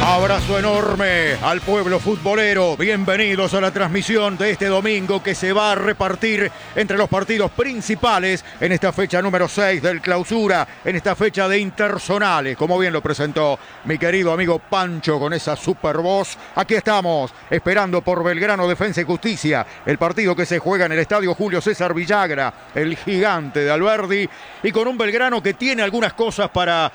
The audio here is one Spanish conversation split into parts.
Abrazo enorme al pueblo futbolero. Bienvenidos a la transmisión de este domingo que se va a repartir entre los partidos principales en esta fecha número 6 del Clausura, en esta fecha de interzonales, como bien lo presentó mi querido amigo Pancho con esa super voz. Aquí estamos, esperando por Belgrano Defensa y Justicia, el partido que se juega en el estadio Julio César Villagra, el gigante de Alberdi, y con un Belgrano que tiene algunas cosas para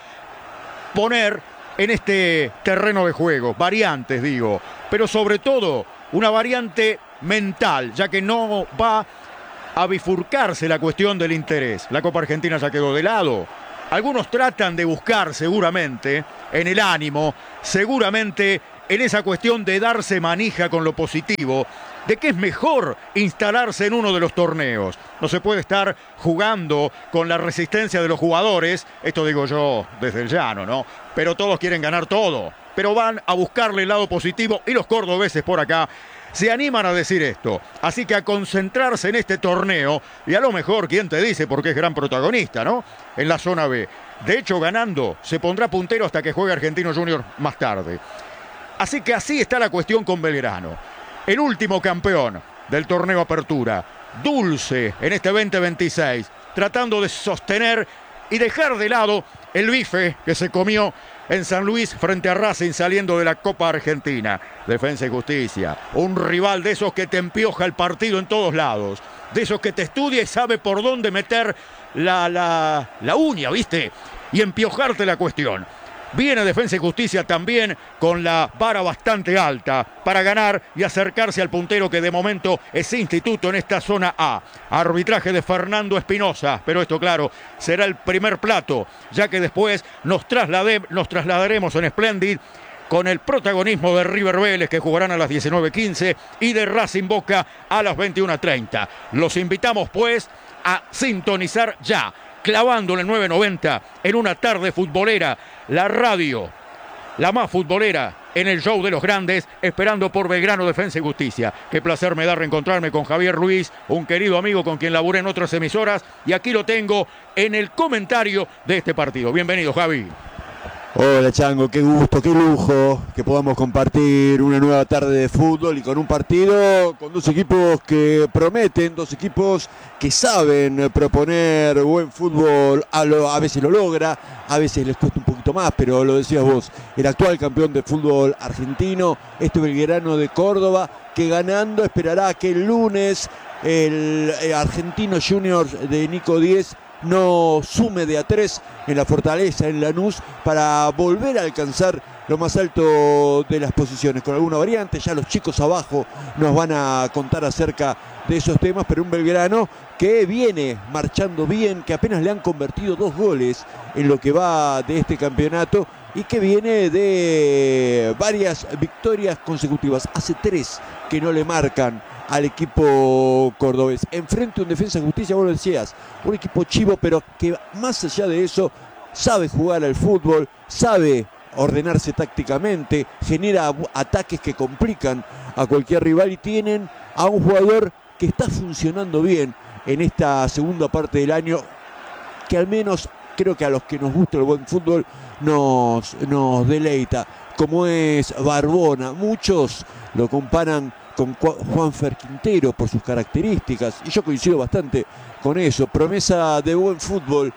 poner en este terreno de juego, variantes digo, pero sobre todo una variante mental, ya que no va a bifurcarse la cuestión del interés. La Copa Argentina ya quedó de lado. Algunos tratan de buscar seguramente en el ánimo, seguramente en esa cuestión de darse manija con lo positivo, de que es mejor instalarse en uno de los torneos. No se puede estar jugando con la resistencia de los jugadores, esto digo yo desde el llano, ¿no? Pero todos quieren ganar todo, pero van a buscarle el lado positivo y los cordobeses por acá se animan a decir esto. Así que a concentrarse en este torneo y a lo mejor, ¿quién te dice? Porque es gran protagonista, ¿no? En la zona B. De hecho, ganando, se pondrá puntero hasta que juegue Argentino Junior más tarde. Así que así está la cuestión con Belgrano. El último campeón del torneo Apertura, dulce en este 2026, tratando de sostener y dejar de lado el bife que se comió en San Luis frente a Racing saliendo de la Copa Argentina. Defensa y Justicia, un rival de esos que te empioja el partido en todos lados, de esos que te estudia y sabe por dónde meter la uña, ¿viste? Y empiojarte la cuestión. Viene Defensa y Justicia también con la vara bastante alta para ganar y acercarse al puntero que de momento es Instituto en esta zona A. Arbitraje de Fernando Espinosa, pero esto claro, será el primer plato, ya que después nos trasladaremos en Splendid con el protagonismo de River Vélez, que jugarán a las 19:15, y de Racing Boca a las 21:30. Los invitamos pues a sintonizar ya, clavando en el 990 en una tarde futbolera, la radio, la más futbolera en el show de los grandes, esperando por Belgrano Defensa y Justicia. Qué placer me da reencontrarme con Javier Ruiz, un querido amigo con quien laburé en otras emisoras, y aquí lo tengo en el comentario de este partido. Bienvenido, Javi. Hola Chango, qué gusto, qué lujo que podamos compartir una nueva tarde de fútbol y con un partido con dos equipos que prometen, dos equipos que saben proponer buen fútbol, a veces lo logra, a veces les cuesta un poquito más, pero lo decías vos, el actual campeón de fútbol argentino, este Belgrano de Córdoba, que ganando esperará que el lunes el Argentino Junior de Nico Díez no sume de a 3 en la Fortaleza, en Lanús, para volver a alcanzar lo más alto de las posiciones, con alguna variante. Ya los chicos abajo nos van a contar acerca de esos temas, pero un Belgrano que viene marchando bien, que apenas le han convertido 2 goles en lo que va de este campeonato y que viene de varias victorias consecutivas. Hace 3 que no le marcan al equipo cordobés. Enfrente un Defensa y Justicia, vos lo decías, un equipo chivo, pero que más allá de eso sabe jugar al fútbol, sabe ordenarse tácticamente, genera ataques que complican a cualquier rival y tienen a un jugador que está funcionando bien en esta segunda parte del año, que al menos creo que a los que nos gusta el buen fútbol nos deleita, como es Barbona. Muchos lo comparan con Juanfer Quintero por sus características, y yo coincido bastante con eso. Promesa de buen fútbol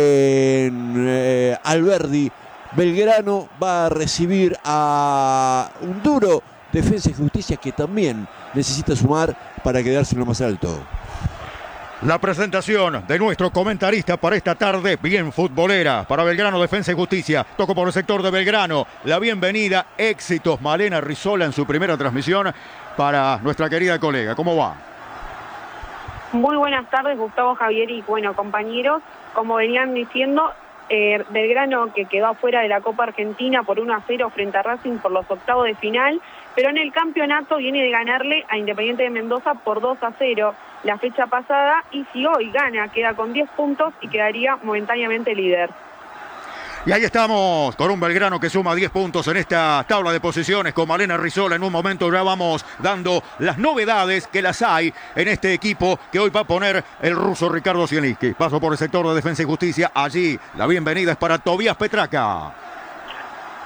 en Alberdi. Belgrano va a recibir a un duro Defensa y Justicia que también necesita sumar para quedarse en lo más alto. La presentación de nuestro comentarista para esta tarde bien futbolera para Belgrano Defensa y Justicia. Toco por el sector de Belgrano. La bienvenida, éxitos, Malena Rizola en su primera transmisión para nuestra querida colega. ¿Cómo va? Muy buenas tardes, Gustavo, Javier y bueno, compañeros. Como venían diciendo, Belgrano que quedó afuera de la Copa Argentina por 1-0 frente a Racing por los octavos de final, pero en el campeonato viene de ganarle a Independiente de Mendoza por 2-0 la fecha pasada, y si hoy gana queda con 10 puntos y quedaría momentáneamente líder. Y ahí estamos con un Belgrano que suma 10 puntos en esta tabla de posiciones con Malena Rizola. En un momento ya vamos dando las novedades que las hay en este equipo que hoy va a poner el ruso Ricardo Zielinski. Paso por el sector de Defensa y Justicia. Allí la bienvenida es para Tobías Petraca.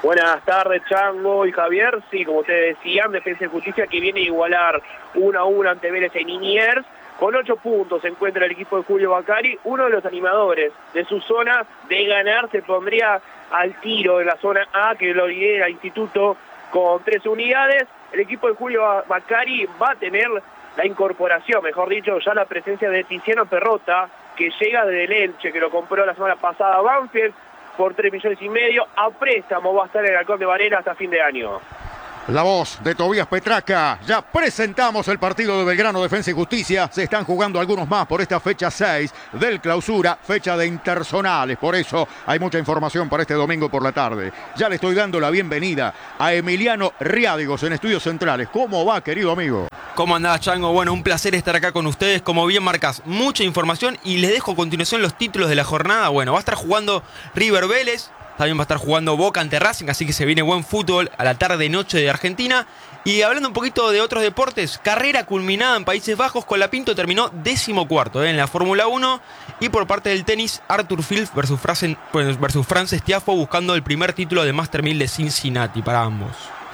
Buenas tardes, Chango y Javier. Sí, como ustedes decían, Defensa y Justicia que viene a igualar 1-1 ante Vélez en Liniers. Con 8 puntos se encuentra el equipo de Julio Baccari, uno de los animadores de su zona. De ganar se pondría al tiro en la zona A, que lo lidera Instituto con 13 unidades. El equipo de Julio Baccari va a tener la incorporación, mejor dicho, ya la presencia de Tiziano Perrota, que llega desde el Elche, que lo compró la semana pasada a Banfield por 3,5 millones. A préstamo va a estar en el Halcón de Varela hasta fin de año. La voz de Tobías Petraca. Ya presentamos el partido de Belgrano Defensa y Justicia. Se están jugando algunos más por esta fecha 6 del Clausura, fecha de interzonales. Por eso hay mucha información para este domingo por la tarde. Ya le estoy dando la bienvenida a Emiliano Riádigos en Estudios Centrales. ¿Cómo va, querido amigo? ¿Cómo andás, Chango? Bueno, un placer estar acá con ustedes. Como bien marcas, mucha información y les dejo a continuación los títulos de la jornada. Bueno, va a estar jugando River Vélez. También va a estar jugando Boca ante Racing, así que se viene buen fútbol a la tarde-noche de Argentina. Y hablando un poquito de otros deportes, carrera culminada en Países Bajos. Colapinto terminó 14º en la Fórmula 1. Y por parte del tenis, Arthur Fils versus Frances Tiafoe, buscando el primer título de Master 1000 de Cincinnati para ambos.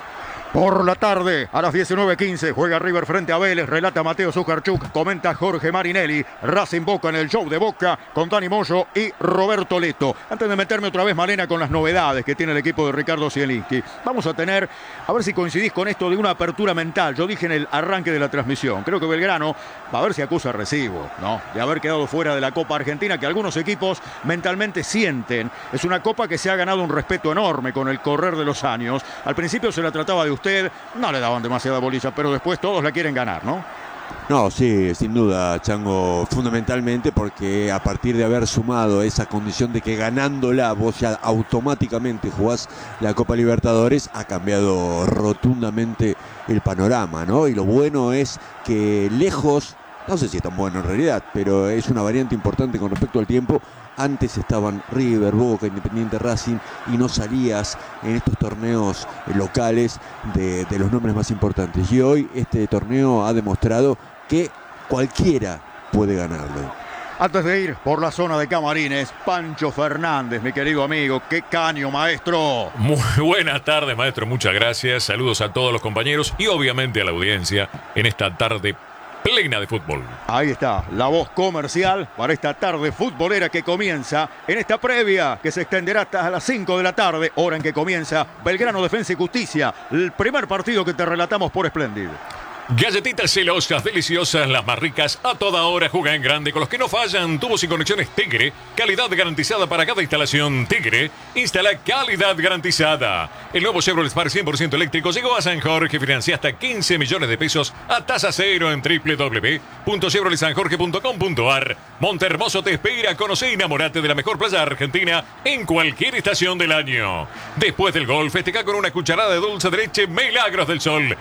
Por la tarde, a las 19:15, juega River frente a Vélez, relata Mateo Zuccarchuk, comenta Jorge Marinelli, Racing Boca en el show de Boca, con Dani Moyo y Roberto Leto. Antes de meterme otra vez, Malena, con las novedades que tiene el equipo de Ricardo Zielinski, vamos a tener, a ver si coincidís con esto de una apertura mental. Yo dije en el arranque de la transmisión, creo que Belgrano va a ver si acusa recibo, ¿no? De haber quedado fuera de la Copa Argentina, que algunos equipos mentalmente sienten. Es una copa que se ha ganado un respeto enorme con el correr de los años. Al principio se la trataba de usted, no le daban demasiada bolilla, pero después todos la quieren ganar, ¿no? No, sí, sin duda, Chango, fundamentalmente porque a partir de haber sumado esa condición de que ganándola vos ya automáticamente jugás la Copa Libertadores, ha cambiado rotundamente el panorama, ¿no? Y lo bueno es que lejos, no sé si es tan bueno en realidad, pero es una variante importante con respecto al tiempo. Antes estaban River, Boca, Independiente, Racing, y no salías en estos torneos locales de los nombres más importantes. Y hoy este torneo ha demostrado que cualquiera puede ganarlo. Antes de ir por la zona de camarines, Pancho Fernández, mi querido amigo, qué caño, maestro. Muy buenas tardes, maestro, muchas gracias. Saludos a todos los compañeros y obviamente a la audiencia en esta tarde plena de fútbol. Ahí está, la voz comercial para esta tarde futbolera que comienza en esta previa que se extenderá hasta las 5 de la tarde, hora en que comienza Belgrano Defensa y Justicia, el primer partido que te relatamos por Splendid. Galletitas celosas, deliciosas, las más ricas, a toda hora juega en grande con los que no fallan. Tubos y conexiones Tigre, calidad garantizada para cada instalación. Tigre, instala calidad garantizada. El nuevo Chevrolet Spark 100% eléctrico llegó a San Jorge, financia hasta 15 millones de pesos a tasa cero en www.chevroletsanjorge.com.ar. Montehermoso te espera, conoce y enamorate de la mejor playa argentina en cualquier estación del año. Después del golf, festeja con una cucharada de dulce de leche Milagros del Sol.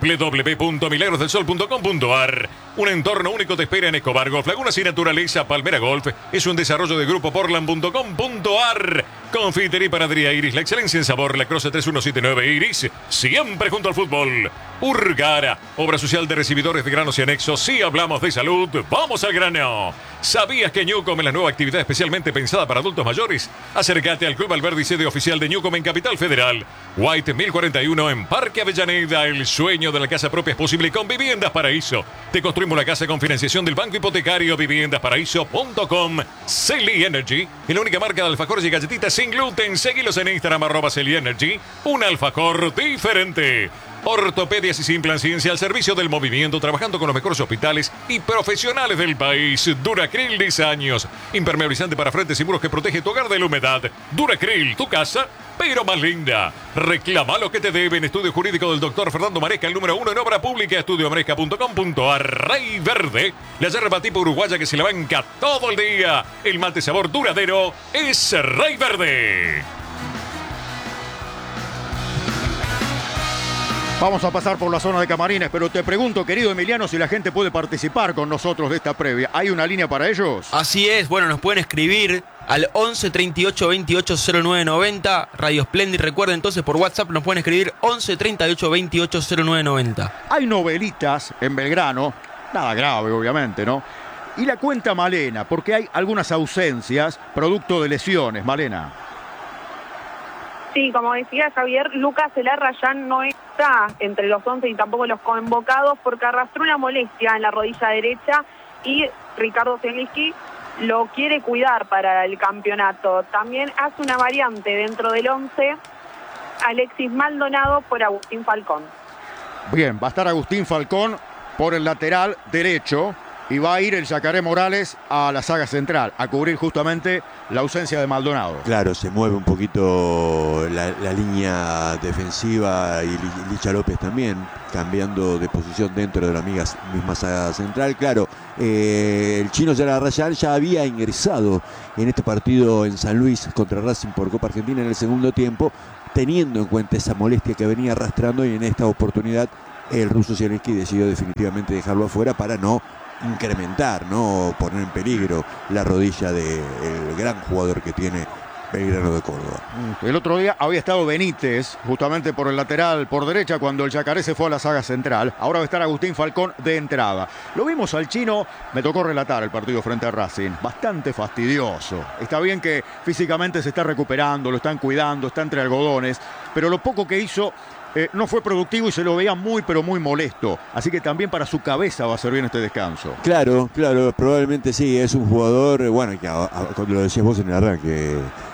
www.milagrosdelsol.com.ar. Un entorno único te espera en Escobar Golf, Lagunas y Naturaleza. Palmera Golf es un desarrollo de Grupo Portland.com.ar. Confitería y panadería Iris, la excelencia en sabor. La Croce 3179 Iris, siempre junto al fútbol. Urgara, obra social de recibidores de granos y anexos. Si hablamos de salud, vamos al grano. ¿Sabías que Newcom es la nueva actividad especialmente pensada para adultos mayores? Acércate al Club Alberdi, sede oficial de Newcom en Capital Federal. White 1041 en Parque Avellaneda. El sueño de la casa propia es posible con Viviendas Paraíso. Te construimos la casa con financiación del Banco Hipotecario. Viviendasparaíso.com. Celi Energy, es la única marca de alfajores y galletitas sin gluten. Seguilos en Instagram @Celi Energy. Un alfajor diferente. Ortopedias y Simplan Ciencia al servicio del movimiento, trabajando con los mejores hospitales y profesionales del país. Duracril 10 años, impermeabilizante para frentes y muros que protege tu hogar de la humedad. Duracril, tu casa, pero más linda. Reclama lo que te deben. Estudio jurídico del doctor Fernando Maresca, el número 1 en obra pública, estudiomaresca.com.ar. Rey Verde, la yerba tipo uruguaya que se la banca todo el día. El mate sabor duradero es Rey Verde. Vamos a pasar por la zona de camarines, pero te pregunto, querido Emiliano, si la gente puede participar con nosotros de esta previa. ¿Hay una línea para ellos? Así es, bueno, nos pueden escribir al 11 38 28 09 90, Radio Splendid. Recuerden entonces por WhatsApp nos pueden escribir 11 38 28 09 90. Hay novelitas en Belgrano, nada grave obviamente, ¿no? Y la cuenta Malena, porque hay algunas ausencias producto de lesiones, Malena. Sí, como decía Javier, Lucas Elarra ya no está entre los 11 y tampoco los convocados porque arrastró una molestia en la rodilla derecha y Ricardo Zielinski lo quiere cuidar para el campeonato. También hace una variante dentro del 11, Alexis Maldonado por Agustín Falcón. Bien, va a estar Agustín Falcón por el lateral derecho y va a ir el Yacaré Morales a la saga central, a cubrir justamente la ausencia de Maldonado. Claro, se mueve un poquito la línea defensiva y Licha López también, cambiando de posición dentro de la misma saga central. Claro, el chino Rayal ya había ingresado en este partido en San Luis contra Racing por Copa Argentina en el segundo tiempo, teniendo en cuenta esa molestia que venía arrastrando, y en esta oportunidad el ruso Zielinski decidió definitivamente dejarlo afuera para no incrementar, no poner en peligro la rodilla del gran jugador que tiene Belgrano de Córdoba. El otro día había estado Benítez justamente por el lateral por derecha cuando el Yacaré se fue a la saga central. Ahora va a estar Agustín Falcón de entrada. Lo vimos al chino, me tocó relatar el partido frente a Racing, bastante fastidioso. Está bien que físicamente se está recuperando, lo están cuidando, está entre algodones, pero lo poco que hizo no fue productivo y se lo veía muy pero muy molesto. Así que también para su cabeza va a ser bien este descanso. Claro, probablemente sí. Es un jugador, bueno, que cuando lo decías vos en el arranque,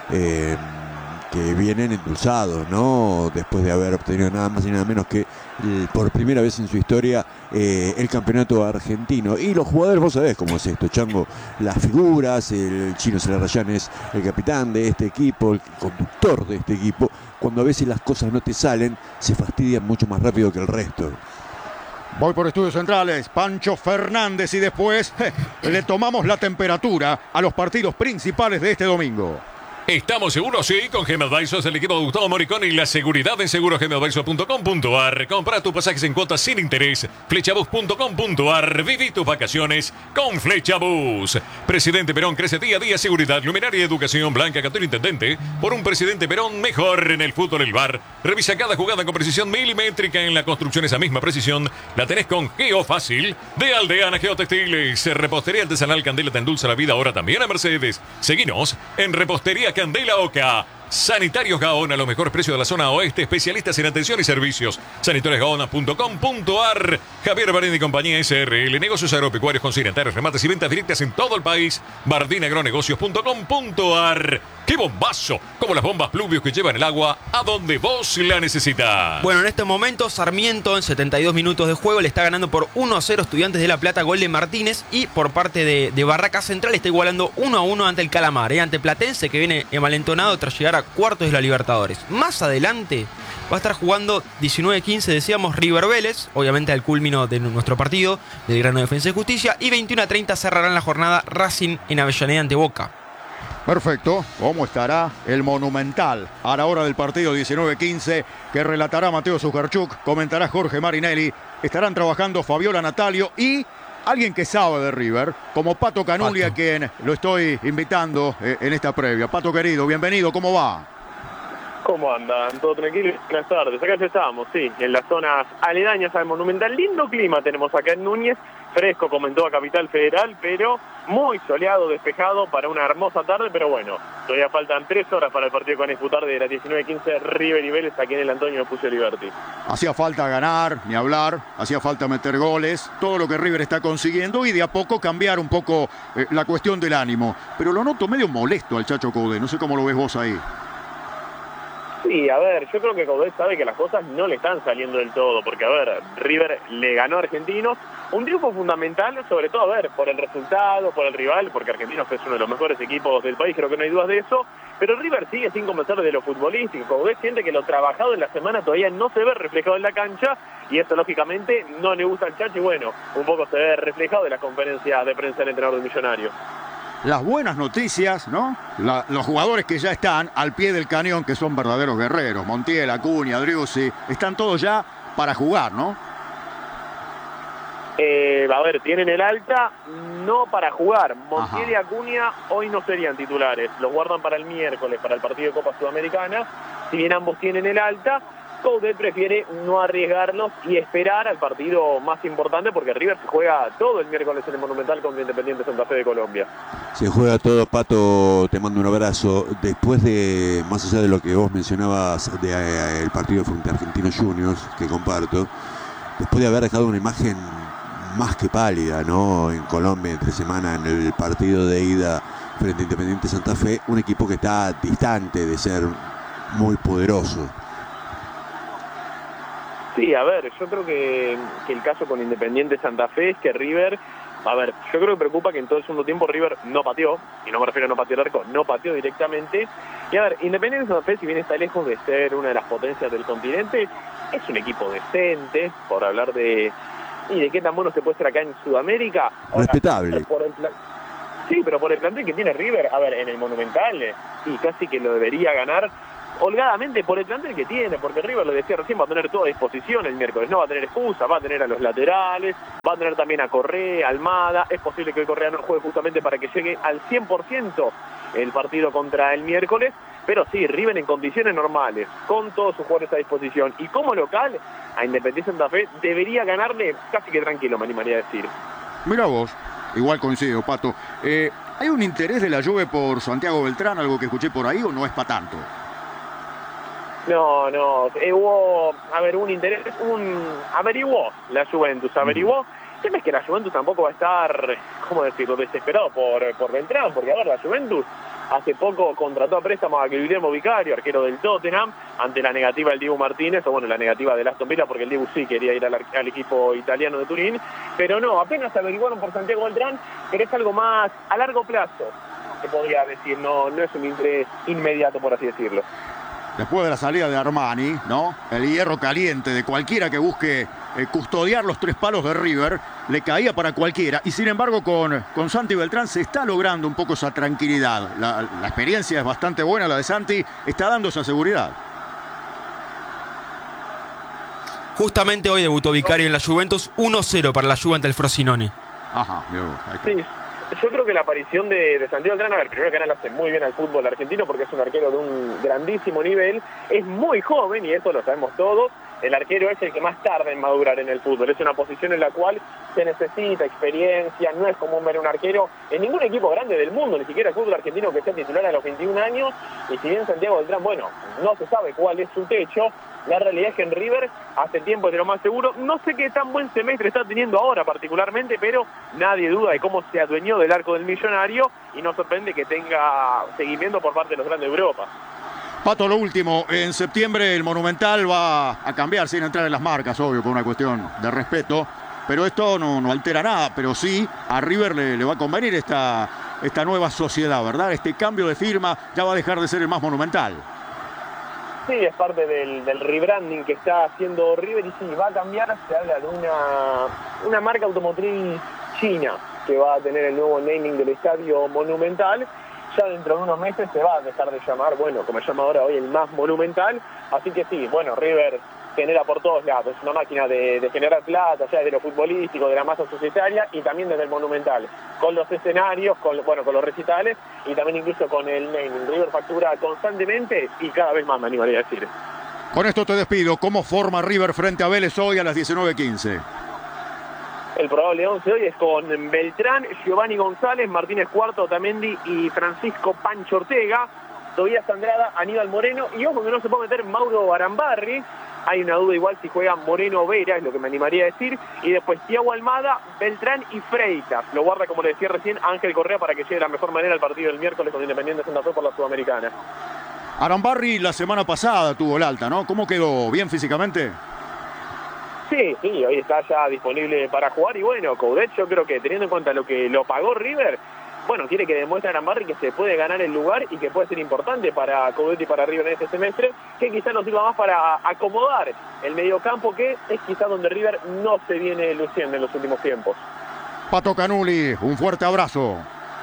que vienen endulzados, ¿no? Después de haber obtenido nada más y nada menos que por primera vez en su historia el campeonato argentino. Y los jugadores, vos sabés cómo es esto, Chango, las figuras, el chino Celarrayán es el capitán de este equipo, el conductor de este equipo. Cuando a veces las cosas no te salen, se fastidian mucho más rápido que el resto. Voy por estudios centrales, Pancho Fernández, y después le tomamos la temperatura a los partidos principales de este domingo. ¿Estamos seguros? Sí, con Gem Advisors, el equipo de Gustavo Moricón y la seguridad en segurogemadvisors.com.ar. Compra tus pasajes en cuotas sin interés. Flechabus.com.ar. Viví tus vacaciones con Flechabus. Presidente Perón crece día a día. Seguridad, luminaria y educación. Blanca Cantón Intendente. Por un Presidente Perón mejor en el fútbol el bar. Revisa cada jugada con precisión milimétrica. En la construcción esa misma precisión la tenés con Geofácil de Aldeana Geotextiles. Repostería artesanal Candela te endulza la vida ahora también a Mercedes. Seguinos en Repostería Candela Oca. Sanitarios Gaona, los mejores precios de la zona oeste, especialistas en atención y servicios. Sanitariosgaona.com.ar. Javier Bardín y compañía SRL, negocios agropecuarios, consignatarios, remates y ventas directas en todo el país. bardinagronegocios.com.ar. ¡Qué bombazo! Como las bombas Pluvius que llevan el agua a donde vos la necesitas. Bueno, en este momento Sarmiento en 72 minutos de juego le está ganando por 1-0 Estudiantes de La Plata, gol de Martínez, y por parte de Barraca Central está igualando 1-1 ante el Calamar, ante Platense, que viene envalentonado tras llegar a cuartos de la Libertadores. Más adelante va a estar jugando 19-15, decíamos, River Vélez, obviamente al culmino de nuestro partido, del Grano Defensa y Justicia, y 21-30 cerrarán la jornada Racing en Avellaneda ante Boca. Perfecto. ¿Cómo estará el Monumental a la hora del partido 19-15 que relatará Mateo Zuccarchuk, comentará Jorge Marinelli? Estarán trabajando Fabiola Natalio y alguien que sabe de River, como Pato Canuglia, Pato, quien lo estoy invitando en esta previa. Pato querido, bienvenido, ¿cómo va? ¿Cómo andan? ¿Todo tranquilo? Buenas tardes. Acá ya estamos, sí, en las zonas aledañas al Monumental. Lindo clima tenemos acá en Núñez, fresco como en toda Capital Federal, pero muy soleado, despejado para una hermosa tarde, pero bueno, todavía faltan 3 horas para el partido que van a disputar de las 19-15 River y Vélez aquí en el Antonio Vespucio Liberty. Hacía falta ganar, ni hablar, hacía falta meter goles, todo lo que River está consiguiendo y de a poco cambiar un poco la cuestión del ánimo. Pero lo noto medio molesto al Chacho Coudet, no sé cómo lo ves vos ahí. Sí, a ver, yo creo que Coudet sabe que las cosas no le están saliendo del todo, porque a ver, River le ganó a Argentinos, un triunfo fundamental, sobre todo, a ver, por el resultado, por el rival, porque Argentinos es uno de los mejores equipos del país, creo que no hay dudas de eso, pero River sigue sin convencer de lo futbolístico. Coudet siente que lo trabajado en la semana todavía no se ve reflejado en la cancha, y esto lógicamente no le gusta al Chacho, y bueno, un poco se ve reflejado en las conferencias de prensa del entrenador del Millonario. Las buenas noticias, ¿no? Los jugadores que ya están al pie del cañón, que son verdaderos guerreros, Montiel, Acuña, Driussi, están todos ya para jugar, ¿no? A ver, tienen el alta, no para jugar. Montiel y Acuña hoy no serían titulares, los guardan para el miércoles, para el partido de Copa Sudamericana, si bien ambos tienen el alta. Coudet prefiere no arriesgarlos y esperar al partido más importante, porque River se juega todo el miércoles en el Monumental contra Independiente Santa Fe de Colombia. Se juega todo, Pato, te mando un abrazo. Después de, más allá de lo que vos mencionabas del partido frente a Argentinos Juniors, que comparto, después de haber dejado una imagen más que pálida, ¿no?, en Colombia entre semana en el partido de ida frente a Independiente Santa Fe, un equipo que está distante de ser muy poderoso. Sí, a ver, yo creo que el caso con Independiente Santa Fe es que River, a ver, yo creo que preocupa que en todo el segundo tiempo River no pateó, y no me refiero a no patear el arco, no pateó directamente. Y a ver, Independiente Santa Fe, si bien está lejos de ser una de las potencias del continente, es un equipo decente, por hablar de qué tan bueno se puede ser acá en Sudamérica. Ahora, respetable. Sí, pero por el plantel que tiene River, a ver, en el Monumental, y casi que lo debería ganar holgadamente por el plantel que tiene, porque River, lo decía recién, va a tener toda a disposición el miércoles, no va a tener excusa, va a tener a los laterales, va a tener también a Correa, Almada. Es posible que hoy Correa no juegue justamente para que llegue al 100% el partido contra el miércoles, pero sí, River en condiciones normales, con todos sus jugadores a disposición, y como local, a Independiente Santa Fe debería ganarle casi que tranquilo, me animaría a decir. Mira vos, igual coincido, Pato. ¿Hay un interés de la Juve por Santiago Beltrán, algo que escuché por ahí, o no es para tanto? No, hubo, a ver, un interés, averiguó la Juventus, averiguó. El tema es que la Juventus tampoco va a estar, ¿cómo decirlo?, desesperado por Beltrán, porque a ver, la Juventus hace poco contrató a préstamo a Guillermo Vicario, arquero del Tottenham, ante la negativa del Dibu Martínez, o bueno, la negativa del Aston Villa, porque el Dibu sí quería ir al equipo italiano de Turín, pero no, apenas averiguaron por Santiago Beltrán, pero es algo más a largo plazo, se podría decir, no es un interés inmediato, por así decirlo. Después de la salida de Armani, ¿no?, el hierro caliente de cualquiera que busque custodiar los tres palos de River, le caía para cualquiera. Y sin embargo con Santi Beltrán se está logrando un poco esa tranquilidad. La experiencia es bastante buena, la de Santi, está dando esa seguridad. Justamente hoy debutó Vicario en la Juventus, 1-0 para la Juve ante el Frosinone. Ajá, ahí está. Sí. Yo creo que la aparición de Santiago Beltrán, a ver, primero que nada, le hace muy bien al fútbol argentino porque es un arquero de un grandísimo nivel, es muy joven y eso lo sabemos todos. El arquero es el que más tarda en madurar en el fútbol, es una posición en la cual se necesita experiencia, no es común ver un arquero en ningún equipo grande del mundo, ni siquiera el fútbol argentino, que sea titular a los 21 años, y si bien Santiago Beltrán, bueno, no se sabe cuál es su techo, la realidad es que en River hace tiempo es de lo más seguro. No sé qué tan buen semestre está teniendo ahora particularmente, pero nadie duda de cómo se adueñó del arco del millonario y no sorprende que tenga seguimiento por parte de los grandes de Europa. Pato, lo último, en septiembre el Monumental va a cambiar sin entrar en las marcas, obvio, por una cuestión de respeto, pero esto no altera nada, pero sí a River le va a convenir esta nueva sociedad, ¿verdad? Este cambio de firma ya va a dejar de ser el más Monumental. Sí, es parte del rebranding que está haciendo River y sí, va a cambiar. Se habla de una marca automotriz china que va a tener el nuevo naming del Estadio Monumental. Ya dentro de unos meses se va a dejar de llamar, bueno, como se llama ahora hoy, el más Monumental. Así que sí, bueno, River genera por todos lados, es una máquina de generar plata, ya desde lo futbolístico, de la masa societaria y también desde el Monumental, con los escenarios, con los recitales y también incluso con el naming. River factura constantemente y cada vez más, me animaría a decir. Con esto te despido. ¿Cómo forma River frente a Vélez hoy a las 19:15? El probable 11 hoy es con Beltrán, Giovanni González, Martínez Cuarto, Otamendi y Francisco Pancho Ortega, Tobías Andrada, Aníbal Moreno y ojo que no se puede meter Mauro Arambarri. Hay una duda igual si juega Moreno Vera, es lo que me animaría a decir. Y después Thiago Almada, Beltrán y Freitas. Lo guarda, como le decía recién, Ángel Correa para que llegue de la mejor manera al partido del miércoles con Independiente Santa Fe por la Sudamericana. Arambarri la semana pasada tuvo el alta, ¿no? ¿Cómo quedó? ¿Bien físicamente? Sí, hoy está ya disponible para jugar. Y bueno, Coudet, yo creo que teniendo en cuenta lo que lo pagó River, bueno, quiere que demuestre a Arambarri que se puede ganar el lugar y que puede ser importante para Coudet y para River en este semestre, que quizás nos sirva más para acomodar el mediocampo, que es quizás donde River no se viene luciendo en los últimos tiempos. Pato Canuli, un fuerte abrazo.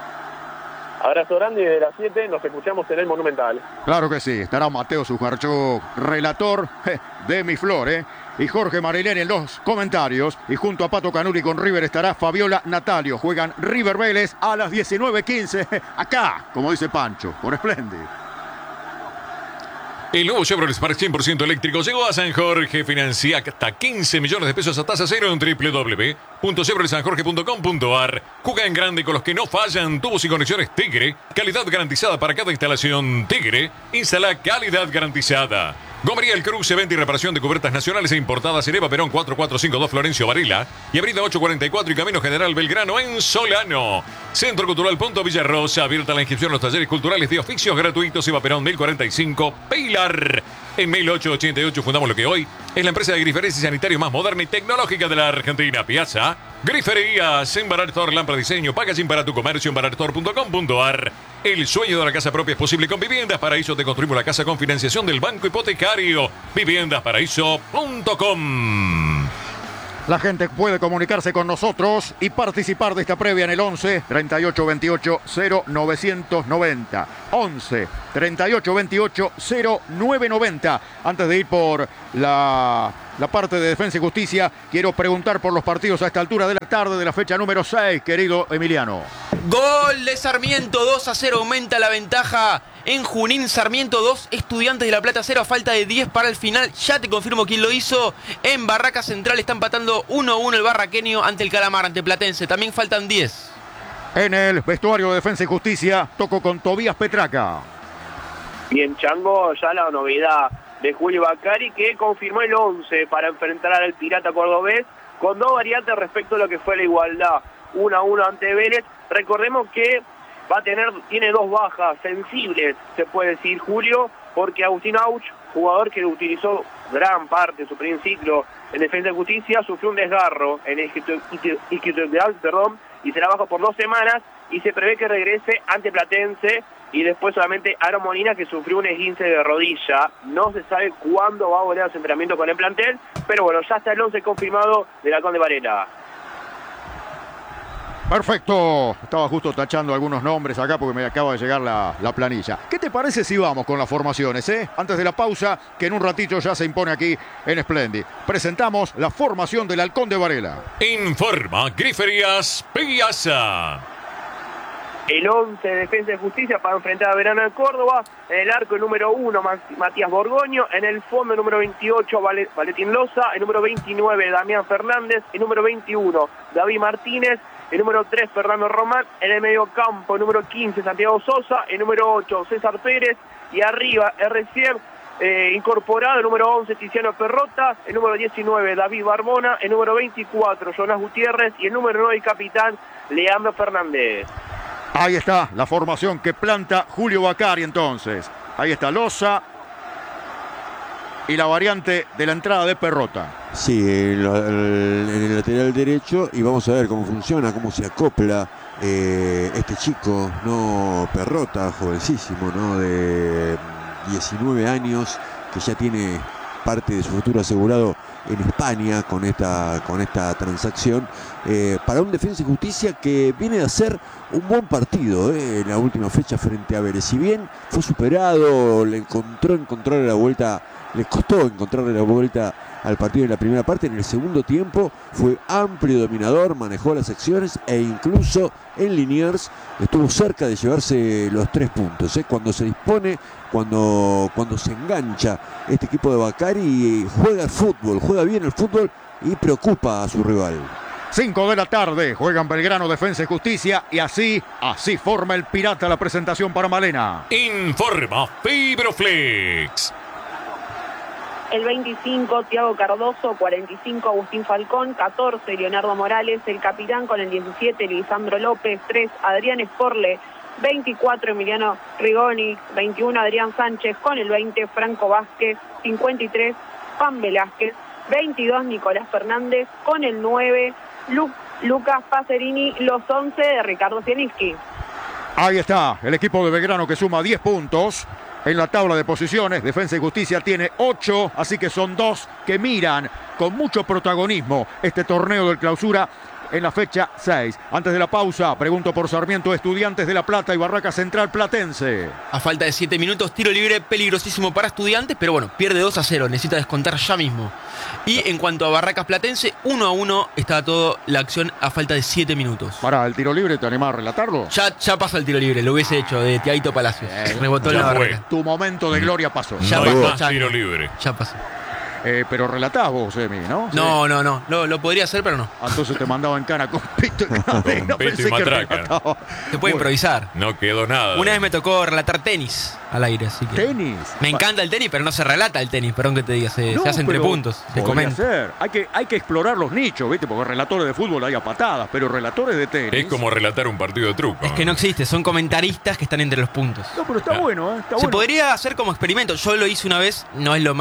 Abrazo grande y desde las 7 nos escuchamos en el Monumental. Claro que sí, estará Mateo Sujarchó, relator de Mi Flor, y Jorge Marilén en los comentarios. Y junto a Pato Canuli con River estará Fabiola Natalio. Juegan River Vélez a las 19:15, acá, como dice Pancho, por Splendid. El nuevo Chevrolet Spark 100% eléctrico llegó a San Jorge. Financia hasta 15 millones de pesos a tasa cero en www.chevroletsanjorge.com.ar. Juega en grande con los que no fallan. Tubos y conexiones Tigre. Calidad garantizada para cada instalación. Tigre. Instala calidad garantizada. Gomería El Cruce, venta y reparación de cubiertas nacionales e importadas en Eva Perón 4452 Florencio Varela y Avenida 844 y Camino General Belgrano en Solano. Centro Cultural Punto Villarrosa, abierta la inscripción a los talleres culturales de oficios gratuitos. Eva Perón 1045 Pilar. En 1888 fundamos lo que hoy es la empresa de griferías y sanitario más moderna y tecnológica de la Argentina. Piazza Griferías, en Barator, lámpara diseño, packaging para tu comercio en barator.com.ar. El sueño de la casa propia es posible con Viviendas Paraíso. Te construimos la casa con financiación del Banco Hipotecario. Viviendasparaíso.com. La gente puede comunicarse con nosotros y participar de esta previa en el 11 38 28 0990. 11 38 28 0990. Antes de ir por la parte de Defensa y Justicia, quiero preguntar por los partidos a esta altura de la tarde de la fecha número 6, querido Emiliano. Gol de Sarmiento, 2-0, aumenta la ventaja en Junín. Sarmiento 2, Estudiantes de La Plata 0, a falta de 10 para el final. Ya te confirmo quién lo hizo. En Barraca Central está empatando 1-1 el barraqueño ante el Calamar, ante Platense. También faltan 10. En el vestuario de Defensa y Justicia, toco con Tobías Petraca. Bien, Chango, ya la novedad de Julio Bacari, que confirmó el 11 para enfrentar al Pirata Cordobés, con dos variantes respecto a lo que fue la igualdad. 1-1 ante Vélez. Recordemos que tiene dos bajas sensibles, se puede decir, Julio, porque Agustín Auch, jugador que utilizó gran parte de su primer ciclo en Defensa de Justicia, sufrió un desgarro en el isquiotibial, y será baja por 2 semanas, y se prevé que regrese ante Platense, y después solamente Aaron Molina, que sufrió un esguince de rodilla. No se sabe cuándo va a volver a los entrenamientos con el plantel, pero bueno, ya está el 11 confirmado de la Conde Varela. Perfecto, estaba justo tachando algunos nombres acá porque me acaba de llegar la planilla. ¿Qué te parece si vamos con las formaciones, antes de la pausa, que en un ratito ya se impone aquí en Splendid? Presentamos la formación del Halcón de Varela. Informa Griferías Piazza. El 11 de Defensa de Justicia para enfrentar a Verano de Córdoba. En el arco el número 1, Matías Borgoño. En el fondo el número 28, Valentín Loza. El número 29, Damián Fernández. El número 21, David Martínez. El número 3, Fernando Román. En el medio campo, el número 15, Santiago Sosa. El número 8, César Pérez. Y arriba, recién incorporado, el número 11, Tiziano Perrota. El número 19, David Barbona. El número 24, Jonás Gutiérrez. Y el número 9, capitán, Leandro Fernández. Ahí está la formación que planta Julio Bacari entonces. Ahí está Loza y la variante de la entrada de Perrota. Sí, en el lateral derecho, y vamos a ver cómo funciona, cómo se acopla este chico, no Perrota, jovencísimo, ¿no? De 19 años, que ya tiene parte de su futuro asegurado en España con esta transacción, para un Defensa y Justicia que viene de hacer un buen partido en la última fecha frente a Vélez. Si bien fue superado, le costó encontrarle la vuelta al partido en la primera parte. En el segundo tiempo fue amplio dominador, manejó las acciones e incluso en Liniers estuvo cerca de llevarse los 3 puntos. Cuando se dispone, cuando se engancha este equipo de Bacari, juega bien el fútbol y preocupa a su rival. 5 de la tarde, juegan Belgrano, Defensa y Justicia, y así forma el Pirata la presentación para Malena. Informa Fibroflex. El 25, Thiago Cardoso. 45, Agustín Falcón. 14, Leonardo Morales. El capitán con el 17, Lisandro López. 3, Adrián Esporle. 24, Emiliano Rigoni. 21, Adrián Sánchez. Con el 20, Franco Vázquez. 53, Juan Velázquez. 22, Nicolás Fernández. Con el 9, Lucas Pacerini. Los 11 de Ricardo Zielinski. Ahí está el equipo de Belgrano, que suma 10 puntos en la tabla de posiciones. Defensa y Justicia tiene 8, así que son 2 que miran con mucho protagonismo este torneo del Clausura en la fecha 6. Antes de la pausa, pregunto por Sarmiento, Estudiantes de La Plata y Barracas Central Platense. A falta de 7 minutos, tiro libre peligrosísimo para Estudiantes, pero bueno, pierde 2-0, necesita descontar ya mismo. Y en cuanto a Barracas Platense, 1-1 está toda la acción a falta de 7 minutos. Para el tiro libre, ¿te animás a relatarlo? Ya pasa el tiro libre, lo hubiese hecho de Tiaguito Palacios. Rebotó en la fue. barrera. Tu momento de gloria pasó. Ya No pasó, hay más Chango. tiro libre. Ya pasó. Pero relatás vos, Emi, ¿no? No, lo podría hacer, pero no. Entonces te mandaba en cana con pito y cadena. Con pito y matraca. relataba. Se puede improvisar. No quedó nada. Una vez me tocó relatar tenis al aire, así que... Tenis. Me encanta el tenis, pero no se relata el tenis, perdón que te diga, se No, hace entre pero puntos, se podría comenta. ser. Hay que explorar los nichos, ¿viste? Porque relatores de fútbol hay a patadas, pero relatores de tenis. Es como relatar un partido de truco. Es que no existe, son comentaristas que están entre los puntos. No, pero está bueno, ¿eh? Está Se bueno. podría hacer como experimento. Yo lo hice una vez, no es lo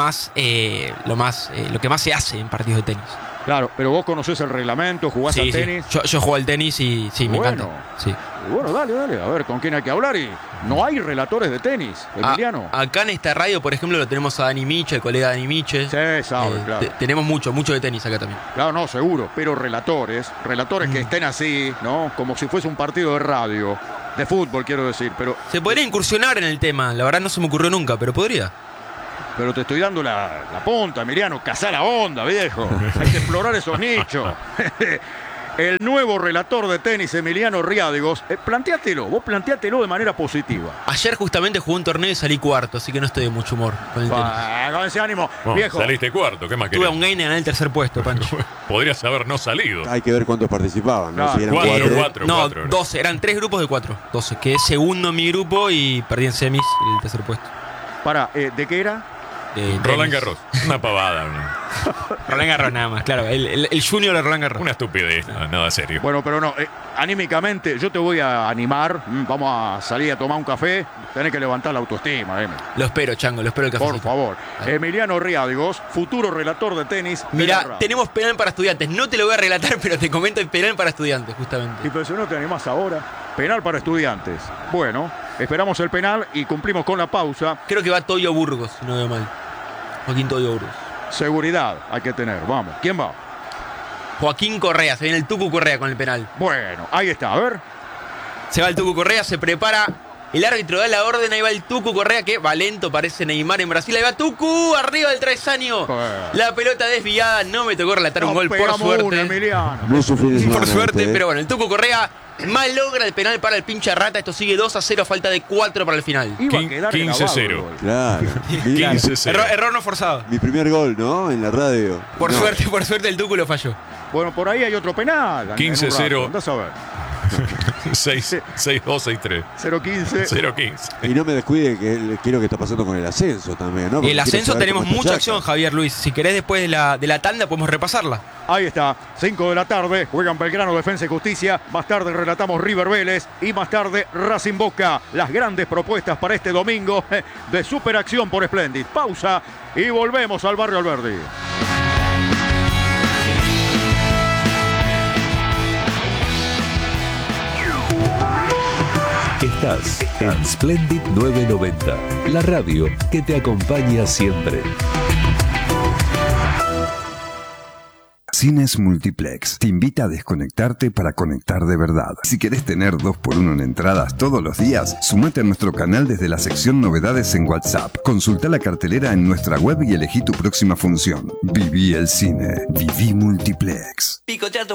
que más se hace en partidos de tenis. Claro, pero vos conocés el reglamento, jugás al tenis. Yo juego al tenis y sí, me Bueno. encanta. Sí. Y bueno, dale. A ver, ¿con quién hay que hablar? Y no hay relatores de tenis, Emiliano. Acá en esta radio, por ejemplo, lo tenemos a Dani Miche, el colega Dani Miche. Sí, sabe, claro. Tenemos mucho de tenis acá también. Claro, no, seguro. Pero relatores que estén así, ¿no? Como si fuese un partido de radio. De fútbol, quiero decir. Pero Se podría incursionar en el tema, la verdad no se me ocurrió nunca, pero podría. te estoy dando la punta, Emiliano. Cazá la onda, viejo. Hay que explorar esos nichos. El nuevo relator de tenis, Emiliano Riadigos. Vos planteátelo de manera positiva. Ayer justamente jugué un torneo y salí cuarto, así que no estoy de mucho humor con el tenis. Con ese ánimo, Bueno, viejo. saliste cuarto, ¿qué más Tuve querés? un gain y gané el tercer puesto, Pancho. Podrías haber no salido. Hay que ver cuántos participaban, ¿no? Claro, Si eran Cuatro. No, 12, eran 3 grupos de 4. 12, quedé segundo en mi grupo y perdí en semis el tercer puesto. ¿De qué era? De Roland tenis. Garros. Una pavada. Roland Garros nada más, claro. El junior de Roland Garros. Una estupidez. Nada serio. Bueno, pero no, anímicamente yo te voy a animar. Vamos a salir a tomar un café. Tenés que levantar la autoestima, Emi. Lo espero, Chango, lo espero el Por cafecito. favor. Emiliano Riadigos, futuro relator de tenis. de la Mirá, radio. tenemos penal para estudiantes. No te lo voy a relatar, pero te comento el penal para estudiantes, justamente. Y pero si no te animás ahora. Penal para estudiantes. Bueno, esperamos el penal y cumplimos con la pausa. Creo que va Toyo Burgos, si no veo mal. Joaquín Toyo Burgos. Seguridad hay que tener. Vamos. ¿Quién va? Joaquín Correa, se viene el Tucu Correa con el penal. Bueno, ahí está. A ver. Se va el Tucu Correa, se prepara. El árbitro da la orden, ahí va el Tucu Correa, que va lento, parece Neymar en Brasil. Ahí va Tucu, arriba del travesaño. La pelota desviada, no me tocó relatar un gol, por Pegamos uno, suerte. Emiliano. No sufrí de Por semana suerte, este, pero bueno, el Tucu Correa malogra el penal para el pincha rata. Esto sigue 2-0, falta de 4 para el final. Iba a quedar 15-0. grabado el gol. Claro. Mirá, 15-0. Error no forzado. mi primer gol, ¿no? En la radio. Por No. suerte el Tucu lo falló. Bueno, por ahí hay otro penal. en un 15-0. rato. Andás a ver. 6-2, 6-3. 0-15. 0-15. Y no me descuide que quiero que está pasando con el ascenso también, ¿no? Porque El quiero ascenso saber tenemos cómo está mucha Chaca. acción, Javier Luis. Si querés después de la tanda podemos repasarla. Ahí está, 5 de la tarde, juegan Belgrano, Defensa y Justicia. Más tarde relatamos River Vélez y más tarde Racing Boca. Las grandes propuestas para este domingo de superacción por Splendid. Pausa y volvemos al Barrio Alberdi. Estás en Splendid 990, la radio que te acompaña siempre. Cines Multiplex te invita a desconectarte para conectar de verdad. Si querés tener 2x1 en entradas todos los días, sumate a nuestro canal desde la sección Novedades en WhatsApp. Consulta la cartelera en nuestra web y elegí tu próxima función. Viví el cine. Viví Multiplex.